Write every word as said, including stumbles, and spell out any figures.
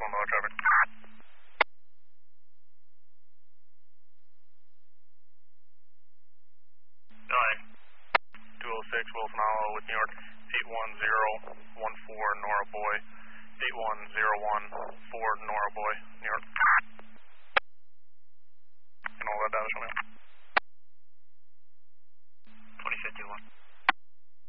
one below traffic. Nine. two oh six Wilson Hollow with New York. eight one zero one four Nora Boy. eight one zero one four Nora Boy, New York. And all that data show me.